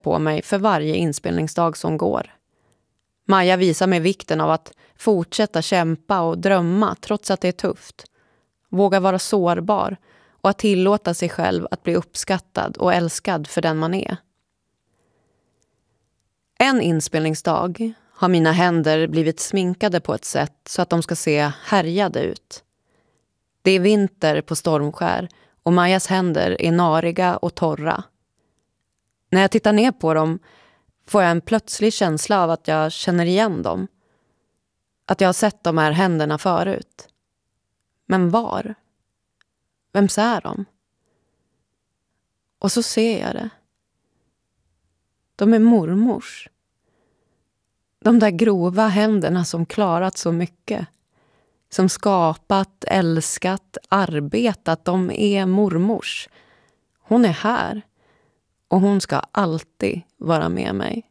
på mig för varje inspelningsdag som går. Maja visar mig vikten av att fortsätta kämpa och drömma trots att det är tufft. Våga vara sårbar och att tillåta sig själv att bli uppskattad och älskad för den man är. En inspelningsdag har mina händer blivit sminkade på ett sätt så att de ska se härjade ut. Det är vinter på Stormskär och Majas händer är nariga och torra. När jag tittar ner på dem får jag en plötslig känsla av att jag känner igen dem. Att jag har sett de här händerna förut. Men var? Vems är de? Och så ser jag det. De är mormors. De där grova händerna som klarat så mycket. Som skapat, älskat, arbetat. De är mormors. Hon är här. Och hon ska alltid vara med mig.